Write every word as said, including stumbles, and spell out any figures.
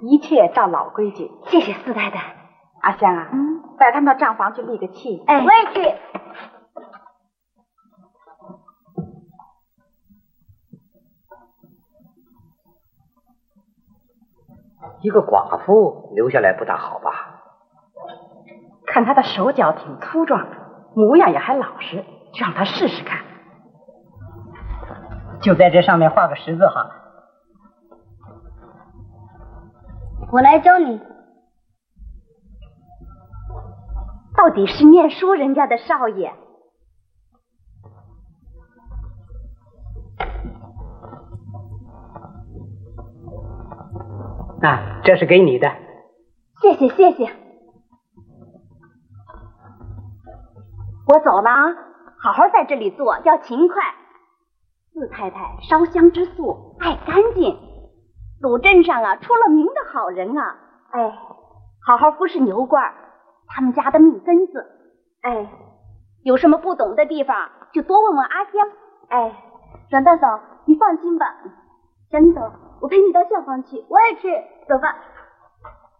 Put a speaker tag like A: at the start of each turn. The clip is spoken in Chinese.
A: 一切照老规矩。
B: 谢谢四太太。
A: 阿香啊，嗯，带他们到账房去立个契。
B: 哎，我也去。
C: 一个寡妇留下来不大好吧？
A: 看她的手脚挺粗壮，模样也还老实，就让她试试看。
D: 就在这上面画个十字哈。
B: 我来教你。到底是念书人家的少爷。
D: 啊，这是给你的。
B: 谢谢谢谢。我走了啊，好好在这里做，要勤快。四太太烧香之素，爱干净，鲁镇上啊出了名的好人啊。哎，好好服侍牛倌，他们家的命根子。哎，有什么不懂的地方就多问问阿香。哎，阮大嫂，你放心吧。小妮走，我陪你到校房去。我也去，走吧。